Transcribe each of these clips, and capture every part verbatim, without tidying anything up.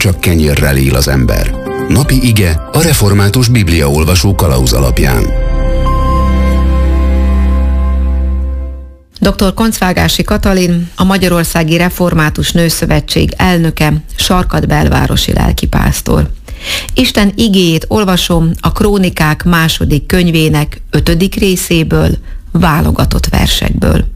csak kenyérrel él az ember. Napi ige a református bibliaolvasó kalauz alapján. doktor Koncvágási Katalin, a Magyarországi Református Nőszövetség elnöke, sarkadbelvárosi lelkipásztor. Isten igéjét olvasom a Krónikák második könyvének ötödik részéből, válogatott versekből.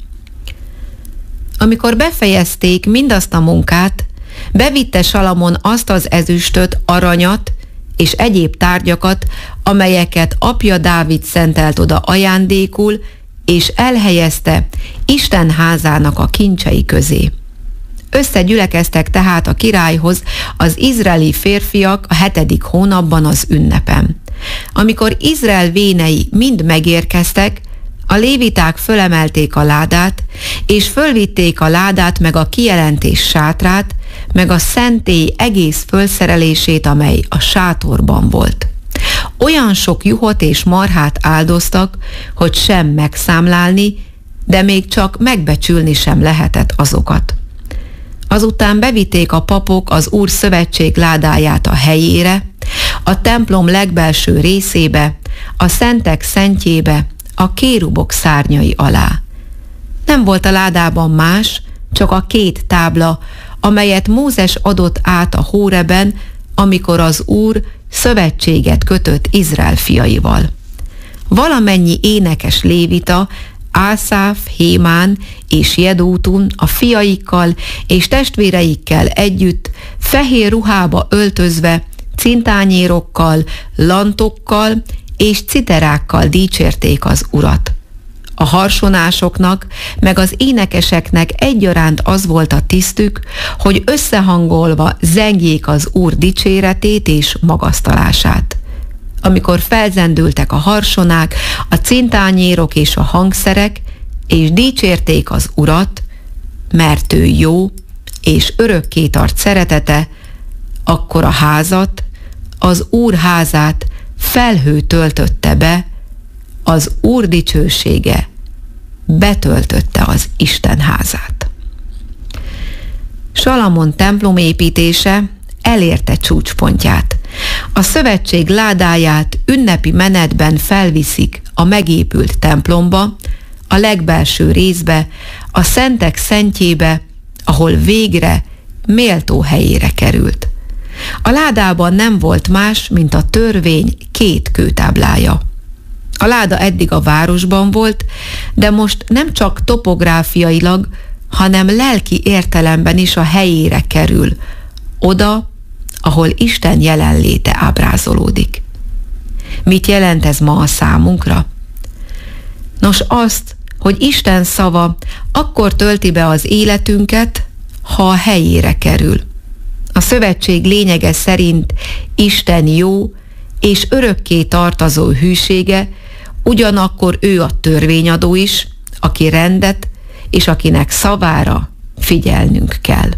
Amikor befejezték mindazt a munkát, bevitte Salamon azt az ezüstöt, aranyat és egyéb tárgyakat, amelyeket apja Dávid szentelt oda ajándékul, és elhelyezte Isten házának a kincsei közé. Összegyülekeztek tehát a királyhoz az izraeli férfiak a hetedik hónapban az ünnepen. Amikor Izrael vénei mind megérkeztek, a léviták fölemelték a ládát, és fölvitték a ládát meg a kijelentés sátrát, meg a szentély egész fölszerelését, amely a sátorban volt. Olyan sok juhot és marhát áldoztak, hogy sem megszámlálni, de még csak megbecsülni sem lehetett azokat. Azután bevitték a papok az Úr szövetség ládáját a helyére, a templom legbelső részébe, a szentek szentjébe, a kérubok szárnyai alá. Nem volt a ládában más, csak a két tábla, amelyet Mózes adott át a Hóreben, amikor az Úr szövetséget kötött Izrael fiaival. Valamennyi énekes lévita, Ászáf, Hémán és Jedútun a fiaikkal és testvéreikkel együtt, fehér ruhába öltözve, cintányérokkal, lantokkal és citerákkal dicsérték az Urat. A harsonásoknak, meg az énekeseknek egyaránt az volt a tisztük, hogy összehangolva zengjék az Úr dicséretét és magasztalását. Amikor felzendültek a harsonák, a cintányérok és a hangszerek, és dicsérték az Urat, mert ő jó, és örökké tart szeretete, akkor a házat, az Úr házát felhő töltötte be, az Úr dicsősége betöltötte az Isten házát. Salamon templomépítése elérte csúcspontját. A szövetség ládáját ünnepi menetben felviszik a megépült templomba, a legbelső részbe, a szentek szentjébe, ahol végre méltó helyére került. A ládában nem volt más, mint a törvény két kőtáblája. A láda eddig a városban volt, de most nem csak topográfiailag, hanem lelki értelemben is a helyére kerül, oda, ahol Isten jelenléte ábrázolódik. Mit jelent ez ma a számunkra? Nos, azt, hogy Isten szava akkor tölti be az életünket, ha a helyére kerül. A szövetség lényege szerint Isten jó és örökké tartozó hűsége, ugyanakkor ő a törvényadó is, aki rendet, és akinek szavára figyelnünk kell.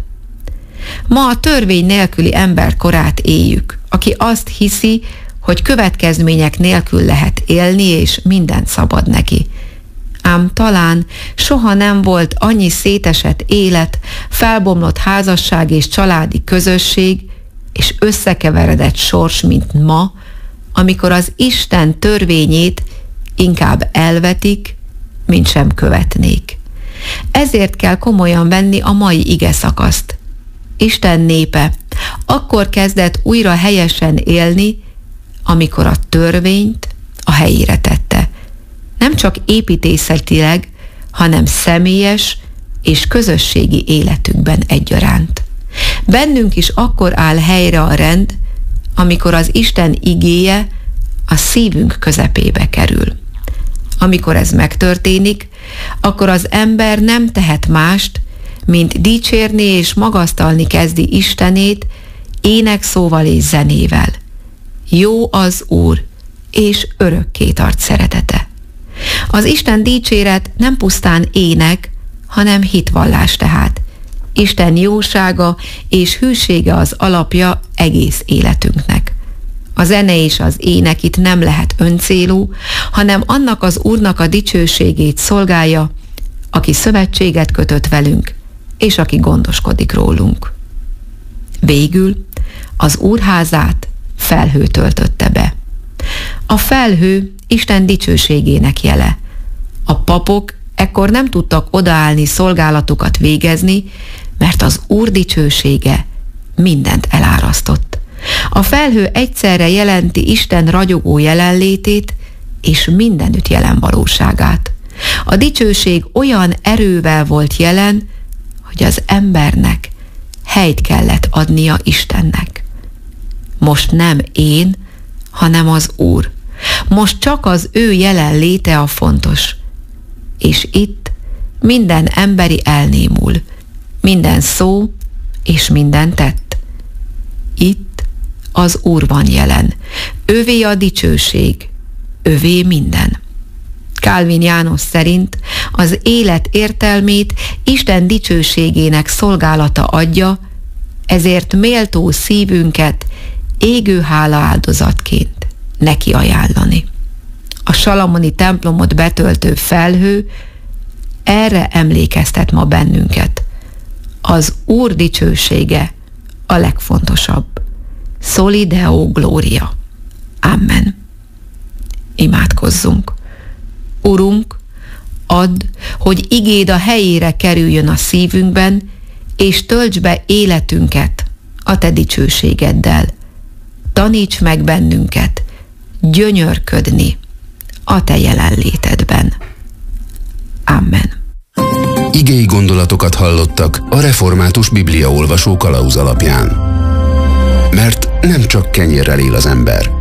Ma a törvény nélküli emberkorát éljük, aki azt hiszi, hogy következmények nélkül lehet élni, és mindent szabad neki. Ám talán soha nem volt annyi szétesett élet, felbomlott házasság és családi közösség, és összekeveredett sors, mint ma, amikor az Isten törvényét inkább elvetik, mint sem követnék. Ezért kell komolyan venni a mai ige szakaszt. Isten népe akkor kezdett újra helyesen élni, amikor a törvényt a helyére tette. Nem csak építészetileg, hanem személyes és közösségi életükben egyaránt. Bennünk is akkor áll helyre a rend, amikor az Isten igéje a szívünk közepébe kerül. Amikor ez megtörténik, akkor az ember nem tehet mást, mint dicsérni és magasztalni kezdi Istenét énekszóval és zenével. Jó az Úr, és örökké tart szeretete. Az Isten dicséret nem pusztán ének, hanem hitvallás tehát. Isten jósága és hűsége az alapja egész életünknek. A zene és az ének itt nem lehet öncélú, hanem annak az Úrnak a dicsőségét szolgálja, aki szövetséget kötött velünk, és aki gondoskodik rólunk. Végül Az úrházát felhő töltötte be. A felhő Isten dicsőségének jele. A papok ekkor nem tudtak odaállni szolgálatukat végezni, mert az Úr dicsősége mindent elárasztott. A felhő egyszerre jelenti Isten ragyogó jelenlétét és mindenütt jelen valóságát. A dicsőség olyan erővel volt jelen, hogy az embernek helyt kellett adnia Istennek. Most nem én, hanem az Úr. Most csak az ő jelenléte a fontos. És itt minden emberi elnémul, minden szó és minden tett. Itt az Úr van jelen. Övé a dicsőség, övé minden. Kálvin János szerint az élet értelmét Isten dicsőségének szolgálata adja, ezért méltó szívünket égő hála áldozatként neki ajánlani. A salamoni templomot betöltő felhő erre emlékeztet ma bennünket. Az Úr dicsősége a legfontosabb. Soli Deo Gloria. Amen. Imádkozzunk. Urunk, add, hogy igéd a helyére kerüljön a szívünkben, és töltsd be életünket a te dicsőségeddel. Taníts meg bennünket gyönyörködni a te jelenlétedben. Amen. Igei gondolatokat hallottak a Református Bibliaolvasó kalauz alapján. Mert nem csak kenyérrel él az ember,